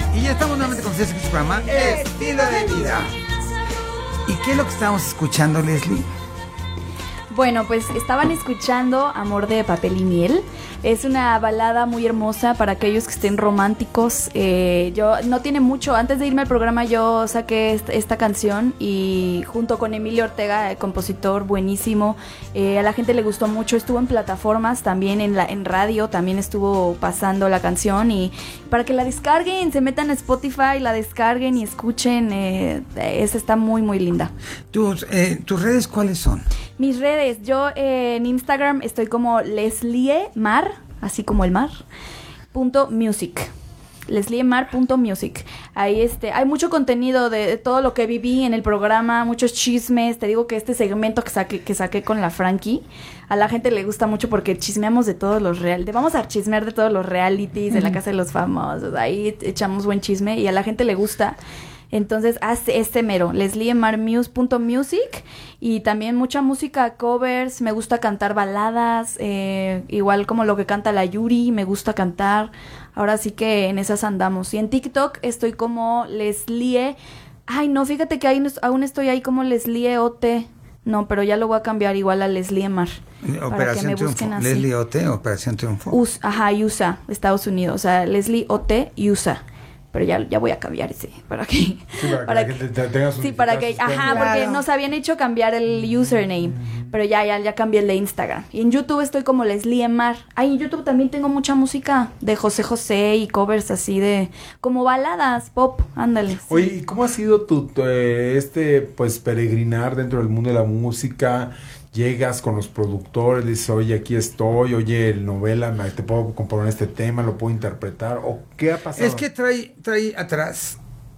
Y ya estamos nuevamente con ustedes en su programa Estilo de Vida. ¿Y qué es lo que estábamos escuchando, Leslie? Bueno, pues estaban escuchando Amor de Papel y Miel. Es una balada muy hermosa para aquellos que estén románticos. Yo no tiene mucho. Antes de irme al programa yo saqué esta canción y junto con Emilio Ortega, compositor buenísimo, a la gente le gustó mucho. Estuvo en plataformas, también en radio, también estuvo pasando la canción y para que la descarguen, se metan a Spotify, la descarguen y escuchen. Esa está muy muy linda. ¿Tus redes cuáles son? Mis redes, yo en Instagram estoy como Leslie Mar, así como el mar, .music. lesliemar.music. Ahí hay mucho contenido de todo lo que viví en el programa, muchos chismes. Te digo que este segmento que saqué con la Frankie, a la gente le gusta mucho porque chismeamos de todos los vamos a chismear de todos los realities, de la casa de los famosos. Ahí echamos buen chisme y a la gente le gusta. Entonces, haz mero, lesliemarmuse.music, y también mucha música, covers, me gusta cantar baladas, igual como lo que canta la Yuri, me gusta cantar, ahora sí que en esas andamos. Y en TikTok estoy como Leslie, no, fíjate que aún estoy ahí como Leslie OT, no, pero ya lo voy a cambiar igual a Leslie Mar. Operación Triunfo, Leslie OT, Operación Triunfo. USA, Estados Unidos, o sea, Leslie OT, USA. Pero ya voy a cambiar ese para que sí, para que tengas un porque nos habían hecho cambiar el username, pero ya cambié el de Instagram. Y en YouTube estoy como Leslie Mar. En YouTube también tengo mucha música de José José y covers así de como baladas pop, ándale. Sí. Oye, ¿y cómo ha sido tu pues peregrinar dentro del mundo de la música? Llegas con los productores, dices, oye, aquí estoy, oye, el novela, te puedo componer este tema, lo puedo interpretar, o qué ha pasado. Es que trae atrás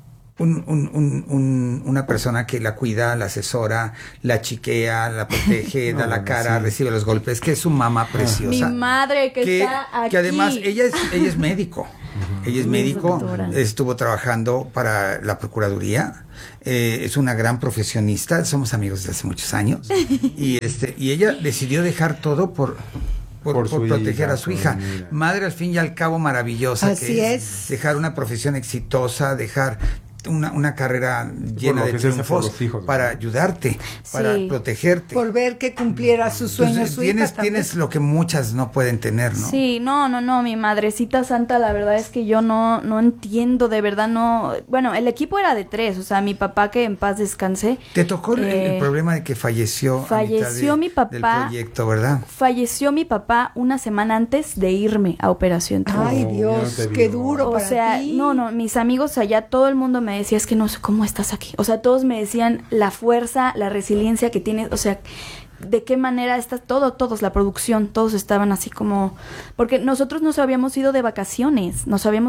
una persona que la cuida, la asesora, la chiquea, la protege, da la cara, sí, recibe los golpes, que es su mamá preciosa. Mi madre que está aquí. Que además ella es médico. Ella es médico, estuvo trabajando para la Procuraduría, es una gran profesionista, somos amigos desde hace muchos años, y ella decidió dejar todo por proteger a su hija. Madre al fin y al cabo maravillosa. Así que es. Dejar una profesión exitosa, dejar una carrera llena de triunfos para ayudarte, para protegerte. Por ver que cumpliera sus sueños. Entonces, tienes lo que muchas no pueden tener, ¿no? Sí, no, mi madrecita santa, la verdad es que yo no entiendo, de verdad no. Bueno, el equipo era de 3, o sea, mi papá, que en paz descanse. Te tocó el problema de que falleció mi papá del proyecto, ¿verdad? Falleció mi papá una semana antes de irme a Operación Triunfo. Ay, Dios, qué duro para ti. No, mis amigos allá, todo el mundo me decía, es que no sé cómo estás aquí. O sea, todos me decían la fuerza, la resiliencia que tienes, o sea, de qué manera estás, todos, la producción, todos estaban así como, porque nosotros nos habíamos ido de vacaciones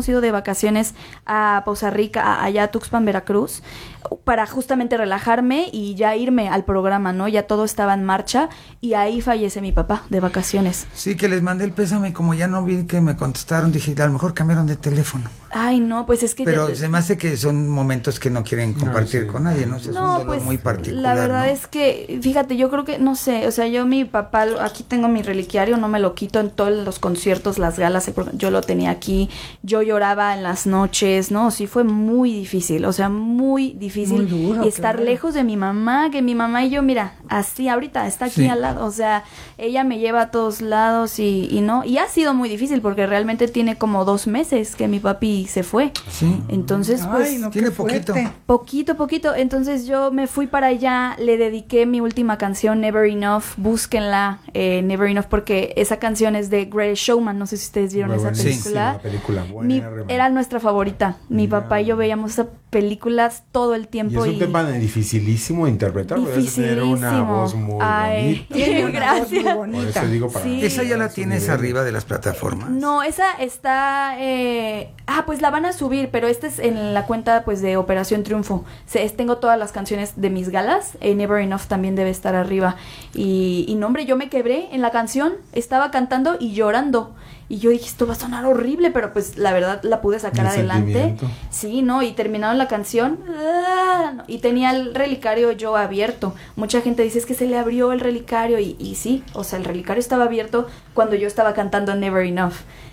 a Poza Rica, allá a Tuxpan, Veracruz, para justamente relajarme y ya irme al programa, ¿no? Ya todo estaba en marcha y ahí fallece mi papá de vacaciones. Sí, que les mandé el pésame, como ya no vi que me contestaron, dije, a lo mejor cambiaron de teléfono. Ay, no, pues es que... Pero se me hace que son momentos que no quieren compartir con nadie, ¿no? Es un dolor pues, muy particular, la verdad, ¿no? Es que, fíjate, yo creo que, no sé, o sea, yo mi papá, aquí tengo mi reliquiario, no me lo quito en todos los conciertos, las galas, yo lo tenía aquí, yo lloraba en las noches, ¿no? Sí, fue muy difícil, o sea, muy difícil. Muy duro, y estar lejos de mi mamá, que mi mamá y yo, mira, así ahorita está aquí al lado, o sea, ella me lleva a todos lados y no, y ha sido muy difícil porque realmente tiene como 2 meses que mi papi se fue. Sí. Entonces, pues, ay, no, tiene poquito. Poquito. Entonces yo me fui para allá, le dediqué mi última canción, Never Enough. Búsquenla, Never Enough, porque esa canción es de Greatest Showman. No sé si ustedes vieron esa película. Sí, película buena, era nuestra favorita. Mi papá y yo veíamos esas películas todo el tiempo. Y es un tema dificilísimo de interpretar. Dificilísimo. Tener una voz muy bonita. Gracias. Muy bonita. Por eso digo para ¿Esa ya la tienes arriba de las plataformas? No, esa está... pues la van a subir, pero esta es en la cuenta pues de Operación Triunfo. Tengo todas las canciones de mis galas. Never Enough también debe estar arriba. Y no, hombre, yo me quebré en la canción. Estaba cantando y llorando. Y yo dije, esto va a sonar horrible, pero pues la verdad la pude sacar adelante. Sí, ¿no? Y terminaron la canción. Y tenía el relicario yo abierto. Mucha gente dice, es que se le abrió el relicario. Y sí, o sea, el relicario estaba abierto cuando yo estaba cantando Never Enough.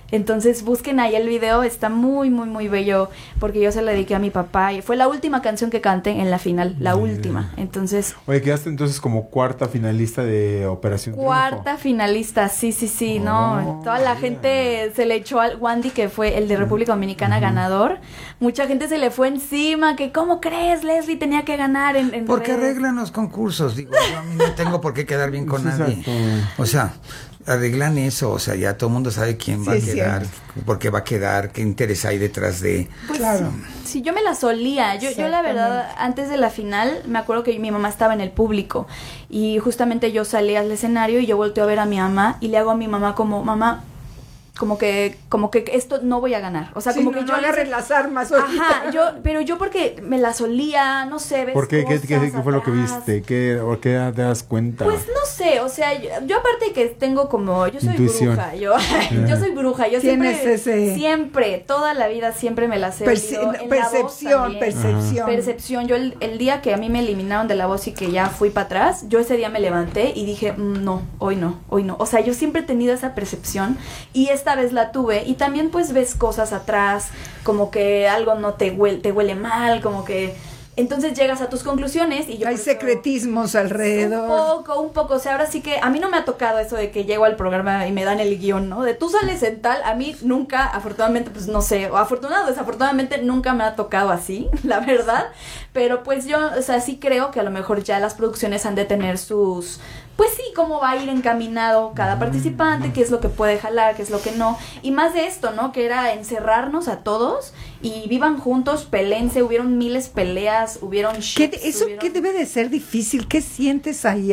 Entonces busquen ahí el video, está muy, muy, muy bello, porque yo se lo dediqué a mi papá y fue la última canción que canté en la final, la última. Entonces... Oye, quedaste entonces como cuarta finalista de Operación Cuarta Triunfo. finalista, sí, no. Toda la gente se le echó al Wandy, que fue el de República Dominicana ganador. Mucha gente se le fue encima, que ¿cómo crees, Leslie? Tenía que ganar en Porque redes. arreglan los concursos. Digo, yo a mí no tengo por qué quedar bien con nadie. Exacto. O sea, arreglan eso. O sea, ya todo el mundo sabe quién va a quedar, por qué va a quedar, qué interés hay detrás de... Pues, Claro. sí, yo me la solía. Yo la verdad, antes de la final, me acuerdo que mi mamá estaba en el público y justamente yo salí al escenario y yo volteo a ver a mi mamá y le hago a mi mamá como, mamá, como que esto no voy a ganar. O sea, Sí, como no, que no yo agarres las armas ahorita. Ajá, pero yo porque me la solía, no sé, ves ¿Por qué? ¿Qué cosas fue lo que atrás. viste? ¿O qué te das cuenta? Pues no sé, o sea, yo aparte que tengo como, yo soy Intuición. bruja, yo soy bruja, yo Tienes siempre, ese- toda la vida siempre me la sé. oído, en la voz también. Percepción. Yo el día que a mí me eliminaron de La Voz y que ya fui para atrás, yo ese día me levanté y dije, no, hoy no. O sea, yo siempre he tenido esa percepción y esta vez la tuve. Y también pues ves cosas atrás, como que algo no te huele mal, como que... Entonces llegas a tus conclusiones y yo... Hay por eso- secretismos alrededor. Un poco, o sea, ahora sí que a mí no me ha tocado eso de que llego al programa y me dan el guión, ¿no? De tú sales en tal, a mí nunca, afortunadamente, pues no sé, o afortunado o desafortunadamente nunca me ha tocado así, la verdad, pero pues yo, o sea, sí creo que a lo mejor ya las producciones han de tener sus... Pues sí, cómo va a ir encaminado cada participante, qué es lo que puede jalar, qué es lo que no. Y más de esto, ¿no? Que era encerrarnos a todos y vivan juntos, pelense, hubieron miles peleas, hubieron shits, ¿Eso qué debe de ser difícil? ¿Qué sientes ahí?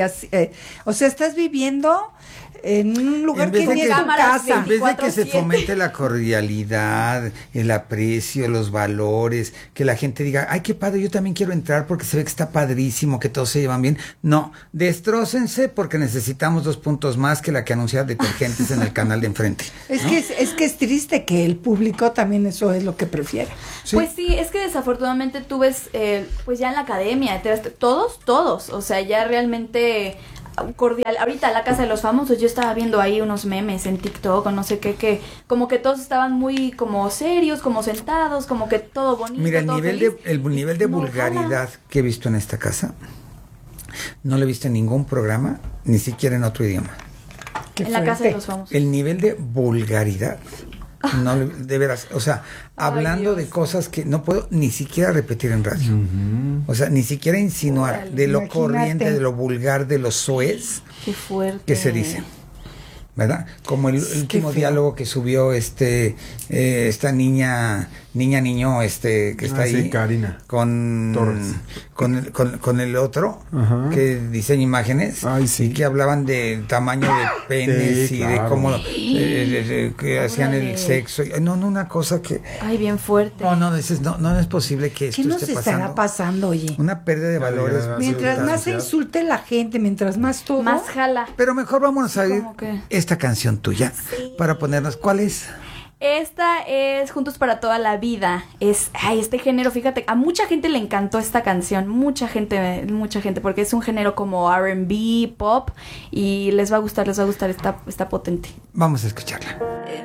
O sea, estás viviendo en un lugar que ni es tu cámaras, casa. En vez de que se 24/7. fomente la cordialidad, el aprecio, los valores, que la gente diga, ay, qué padre, yo también quiero entrar porque se ve que está padrísimo, que todos se llevan bien. No, destrócense porque necesitamos 2 puntos más que la que anuncia detergentes en el canal de enfrente. Es ¿no? que es triste que el público también eso es lo que prefiere. Sí. Pues sí, es que desafortunadamente tú ves, pues ya en la academia, todos, o sea, ya realmente cordial. Ahorita la Casa de los Famosos, yo estaba viendo ahí unos memes en TikTok o no sé qué, que como que todos estaban muy como serios, como sentados, como que todo bonito. Mira, el todo nivel feliz. el nivel de No, vulgaridad que he visto en esta casa, no lo he visto en ningún programa, ni siquiera en otro idioma. Qué en la Casa de fuerte. los Famosos. El nivel de vulgaridad, no de veras, o sea, hablando Dios. de cosas que no puedo ni siquiera repetir en radio. O sea, ni siquiera insinuar Órale. de lo Imagínate. corriente, de lo vulgar, de lo soez Qué fuerte. que se dice. ¿Verdad? Como el último feo. diálogo que subió esta niño que está ahí Sí, Karina con Torres. con el otro Ajá. que diseña imágenes Ay, sí. y que hablaban del tamaño de penes Sí, y de claro. cómo que hacían el Órale. sexo. No, una cosa que Ay, bien fuerte. no dices, no es posible que esto ¿Qué nos esté estará pasando, oye? Una pérdida de valores. Ya, Mientras la más se sociedad. insulte la gente, mientras más todo. Más jala. Pero mejor vamos a oír ¿Cómo qué? esta canción tuya para ponernos. ¿Cuál es? Esta es Juntos para toda la vida. Este género, fíjate, a mucha gente le encantó esta canción, mucha gente, porque es un género como R&B, pop, y les va a gustar, está potente. Vamos a escucharla.